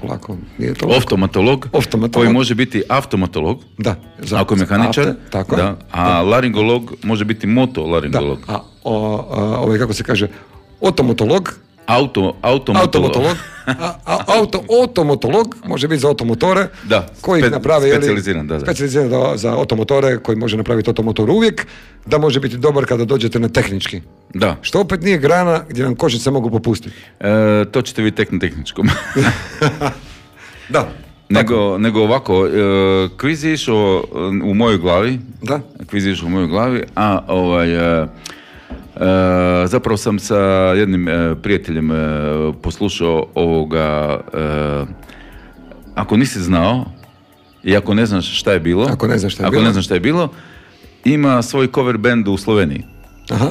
polako. Nije to lako. Oftomatolog, koji može biti automatolog, da, ako je mehaničar, tako da, a laringolog može biti motolaringolog. Da, a kako se kaže, otomotolog, automatolog. Automotolog može biti za automotore, koji napravi specijaliziran za automotore, koji može napraviti automotor uvijek, da može biti dobar kada dođete na tehnički. Da. Što opet nije grana gdje vam kočice mogu popustiti. To ćete vi tek na tehničkom. Da. Nego ovako, kviz je išao u mojoj glavi. Da. Kviz je išao u mojoj glavi, a zapravo sam sa jednim prijateljem poslušao ovoga, ako nisi znao i ako ne znaš šta je bilo, ne znaš šta je bilo, ima svoj cover band u Sloveniji. Aha.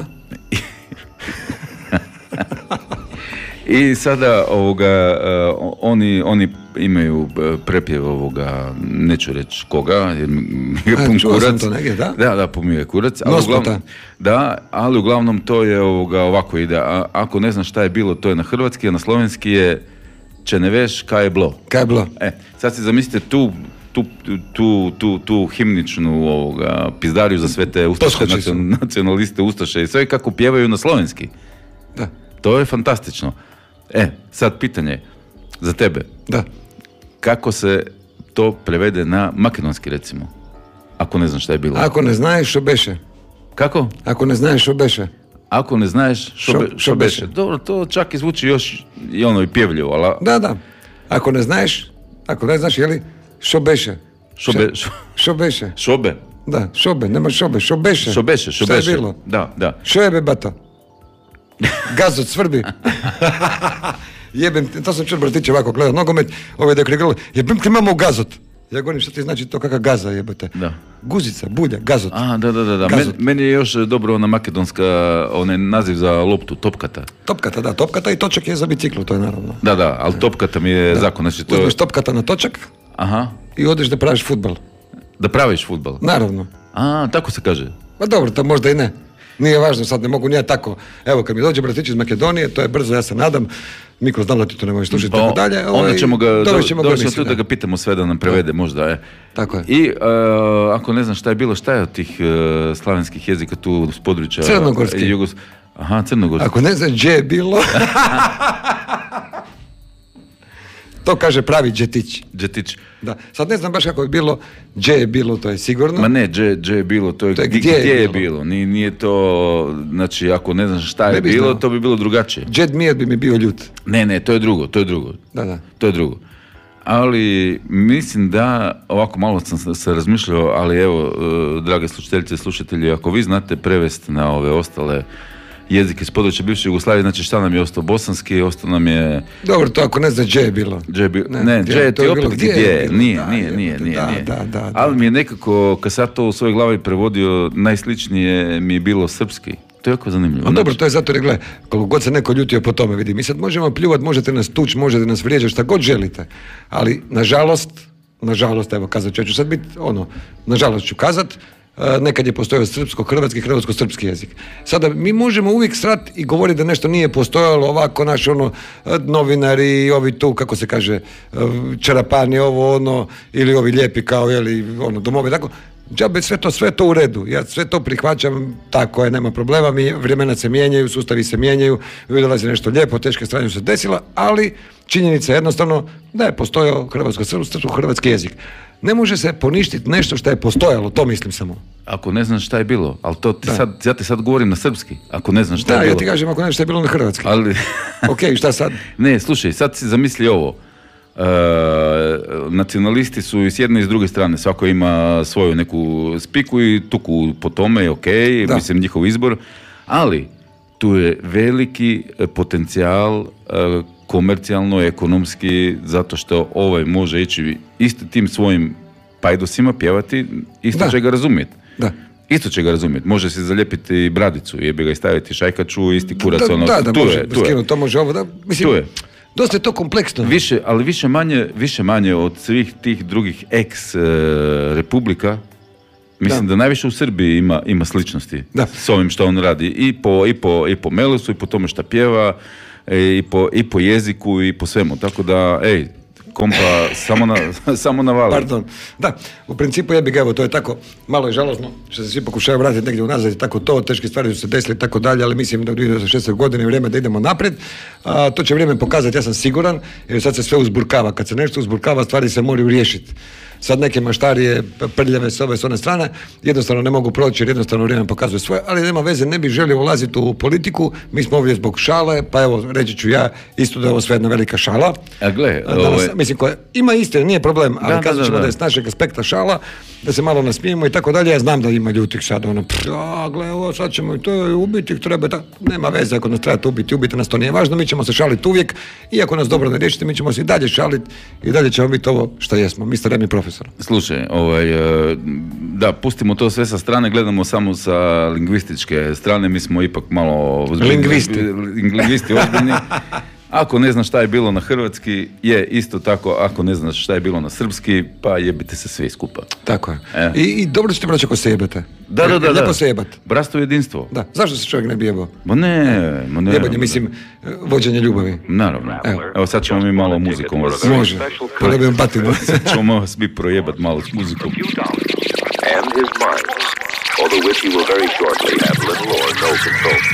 I sada oni imaju prepjev neću reći koga, jer je pun kurac. Da, pun mi je kurac. Ali uglavnom to je ovako ide. Ako ne znaš šta je bilo, to je na hrvatski, a na slovenski je če ne veš kaj je bilo. Kaj je bilo. Sad si zamislite tu himničnu pizdariju za sve te ustaše, nacionaliste, ustaše i sve kako pjevaju na slovenski. Da. To je fantastično. Sad pitanje za tebe. Da. Kako se to prevede na makedonski, recimo? Ako ne znaš šta je bilo. Ako ne znaš što beše. Kako? Ako ne znaš što beše. Ako ne znaš što beše. Dobro, to čak izvuči još i pjevljivo, ali... Da. Ako ne znaš, jeli, što beše. Što beše. Šobe. Da, šobe, nema šobe, što beše. Šta je bilo? Da. Što je bebato? Gazot svrbi. Jebem, to sam čuo bratiće ovako gledao nogomet, dok je gledao, jebem ti imamo gazot. Ja govorim što ti znači to kakav gaza jebate. Da. Guzica, bulja, gazot. Da. Meni je još dobro ona makedonska, onaj naziv za loptu, topkata. Topkata i točak je za biciklu, to je naravno. Da, ali topkata mi je zakon. Znači to... Uzmeš topkata na točak i odeš da praviš fudbal. Da praviš fudbal? Naravno. Tako se kaže. Pa dobro, to možda i ne. Nije važno, sad ne mogu nije tako. Evo, kad mi dođe bratić iz Makedonije, to je brzo, ja se nadam, Mikro, znam da ti to ne možeš slušati, tako dalje. Onda ćemo tu da ga pitamo sve da nam prevede, možda. Tako je. I ako ne znam šta je bilo, šta je od tih slavenskih jezika tu s područja... Crnogorski. Crnogorski. Ako ne znam gdje je bilo... To kaže pravi džetić. Da. Sad ne znam baš kako je bilo, gdje je bilo, to je sigurno. Ma ne, gdje je bilo, to je gdje je bilo. Nije to, znači ako ne znaš šta je bilo, to bi bilo drugačije. Džed Mijed bi mi bio ljut. Ne, to je drugo. Da. To je drugo. Ali mislim da, ovako malo sam se razmišljao, ali evo, drage slušateljice i slušatelji, ako vi znate prevesti na ove ostale jezike iz područja bivše Jugoslavije, znači šta nam je ostao? Bosanski, ostao nam je... Dobro, to ako ne zna gdje je bilo. Gdje je ti opet gdje? Nije. Da. Ali mi je nekako, kad sad to u svojoj glavi prevodio, najsličnije mi je bilo srpski. To je jako zanimljivo. A dobro, to je zato jer gledaj, koliko god se neko ljutio po tome, vidi, mi sad možemo pljuvat, možete nas tući, možete nas vrijeđati, šta god želite. Ali, nažalost, evo, kazat ću sad biti, nažalost ću kazat, nekad je postojao srpsko-hrvatski, hrvatsko-srpski jezik. Sada, mi možemo uvijek srati i govoriti da nešto nije postojalo ovako, novinari, ovi tu, kako se kaže, čarapani, ili ovi lijepi kao, domovi, tako. Džabe, sve to u redu. Ja sve to prihvaćam, tako je, nema problema, vremena se mijenjaju, sustavi se mijenjaju, dolazi nešto lijepo, teške strane su se desila, ali činjenica je jednostavno da je postojao hrvatski jezik. Ne može se poništiti nešto što je postojalo, to mislim samo. Ako ne znaš šta je bilo, ali to ja ti sad govorim na srpski, ako ne znaš šta je bilo. Da, ja ti kažem ako ne znaš šta je bilo na hrvatski. Ali... Ok, šta sad? Ne, slušaj, sad si zamisli ovo. Nacionalisti su i s jedne i s druge strane, svako ima svoju neku spiku i tuku po tome, ok, mislim njihov izbor, ali tu je veliki potencijal komercijalno, ekonomski, zato što može ići isto tim svojim pajdosima pjevati, isto će ga razumjeti. Da. Isto će ga razumjeti. Može se zalijepiti bradicu, jebi ga i staviti šajkaču, isti kurac. To može ovo, da, mislim, tu je. Dosta je to kompleksno. Ali više manje od svih tih drugih ex-republika, mislim da najviše u Srbiji ima sličnosti s ovim što on radi. I po melosu, i po tome što pjeva, i po jeziku, i po svemu. Tako da, kompa samo navali. Pardon. Da, u principu jebi ga, evo, to je tako malo je žalosno što se svi pokušaju vratiti negdje unazad i tako to, teške stvari su se desile i tako dalje, ali mislim da u 2016. godine je vrijeme da idemo naprijed. To će vrijeme pokazati, ja sam siguran, jer sad se sve uzburkava. Kad se nešto uzburkava, stvari se moraju riješiti. Sad neke maštarije, prljave s ove s one strane, jednostavno ne mogu proći jer jednostavno vrijeme pokazuje svoje, ali nema veze, ne bih želio ulaziti u politiku, mi smo ovdje zbog šale, pa evo, reći ću ja isto da je ovo sve jedna velika šala. A gle, mislim, ima istine, nije problem, ali kazat ćemo da je s našeg aspekta šala, da se malo nasmijemo i tako dalje, ja znam da ima ljutih sad, gle, ovo sad ćemo to ubiti, treba, nema veze, ako nas trebate ubiti nas to nije važno, mi ćemo se šaliti uvijek, i ako nas dobro ne riješite, mi ćemo se i dalje šaliti i dalje ćemo biti ovo što jesmo, Mr. Remi profesor. Slušaj, da, pustimo to sve sa strane, gledamo samo sa lingvističke strane, mi smo ipak malo lingvisti ozbiljni. Ako ne znaš šta je bilo na hrvatski, je isto tako, ako ne znaš šta je bilo na srpski, pa jebite se svi skupa. Tako je. I dobro ćete braći ako se jebete. Da. Lijepo se jebat. Bratstvo jedinstvo. Da. Zašto se čovjek ne bi jebao? Ma ne. Jebanje, mislim, vođenje ljubavi. Naravno. Evo sad ćemo mi malo muzikom. Može. Podobim batinu. Sad ćemo svi projebat malo s muzikom. And his mind, over which he will very shortly have little or no control.